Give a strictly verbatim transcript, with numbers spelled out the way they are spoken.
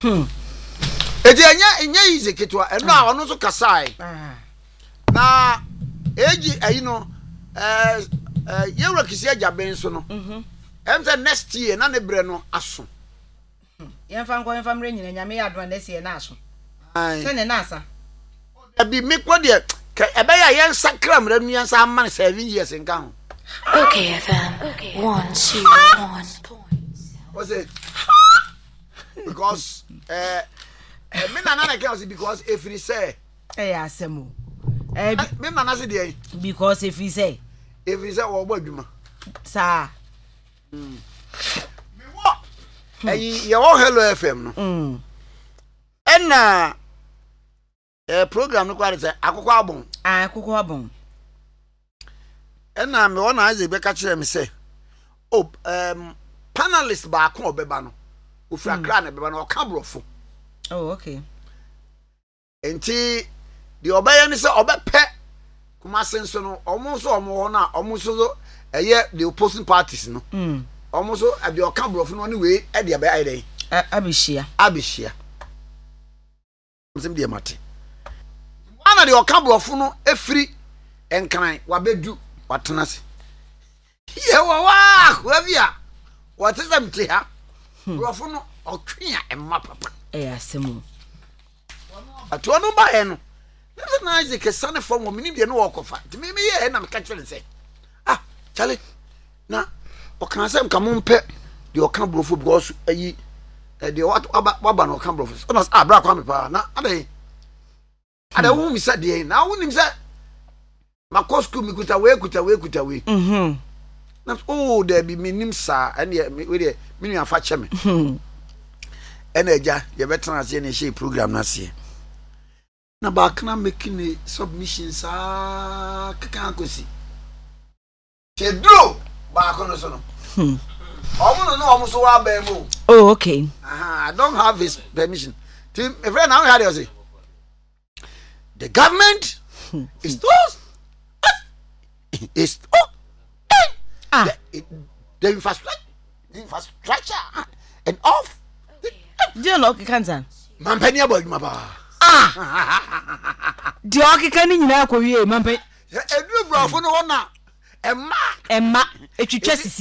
Hmm. Eti enya enya easy ketwa eno a ono so kasai. Ah. Na eji ayi no eh eh yewra kisi agya ben so no. Mhm. Em say next year na ne bre no aso. Yemfa nko yemfa mre nyina nyame ya adwa next year na aso. Ai. Se ne na asa. Abi me ko de ebe ya yen sakra mra nu yen sa man seven years nka ho. Okay, F M. Okay. One, two, one points. What's it? Because eh uh, me na na na because if you say Eh asemo. Eh me na na say dey because if you say if you say wo adwuma. Sa. Mm. Me wo. Eh ye wo Hello F M no. Mm. Enna eh program no kware say akoko abon. Ah akoko abon. Enna me wona aze be ka kire me say oh um panelist ba ko obeba no. Ofra kra na beba no o ka brofo. Oh okay. Enti the obeye ni say obepe kuma senso no omo so omo ho na omo so eye the opposing parties no. Mm. Omo so abi o ka brofo no ni we e de be ai dey. Abishia. Abishia. Mzim de mate. Ana de o ka brofo no efiri enkran wabedu watenase. Ye wa wa wa bia. What is them te ha? Brofo no otwe a emma papa. Eh asemo. Ato no ba e no. Nse na Isaac sane fom wo mini de no wokofa. Ti me me ye na me ka kire nse. Ah, chale. Na o kan asem ka mo mpe de o kan brofo because ayi eh de what waba no kan brofo. So na ah bra kwa me pa na adai. Ada wo mi sa de na wo nim sa makosku mi kuta we kuta we kuta we. Mhm. Na oh there be minim sa ene we de minu afa che me. Mhm. Ene eja ye betena ase ne share program na se. Na ba kana making a submissions ah kaka kosi. Te dro ba kono so no. Hmm. Omo no no omo so wa ba mu. Oh okay. Aha, I don't have his permission. Tim, a friend now had say. The government is those is oh, Ah. the, the infrastructure the infrastructure and off Do you know Kansan? Mampani about my ba. Ah. The okika ni nyina akọ wie mampe. Edu brofo no ho na Emma Emma etwetwa sisi